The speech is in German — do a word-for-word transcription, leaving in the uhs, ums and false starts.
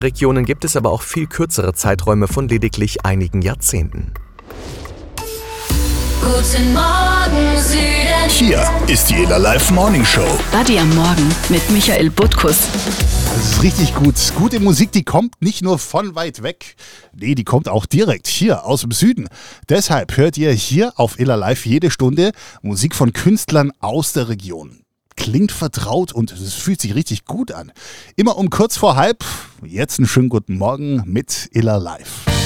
Regionen gibt es aber auch viel kürzere Zeiträume von lediglich einigen Jahrzehnten. Guten Morgen, Süden. Hier ist die Ela Live Morning Show. Buddy am Morgen mit Michael Butkus. Das ist richtig gut. Gute Musik, die kommt nicht nur von weit weg. Nee, die kommt auch direkt hier aus dem Süden. Deshalb hört ihr hier auf Ela Live jede Stunde Musik von Künstlern aus der Region. Klingt vertraut und es fühlt sich richtig gut an. Immer um kurz vor halb. Jetzt einen schönen guten Morgen mit Ela Live.